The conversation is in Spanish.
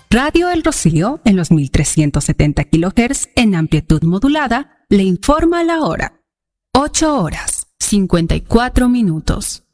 Radio El Rocío, en los 1370 kHz en amplitud modulada, le informa la hora. 8 horas, 54 minutos.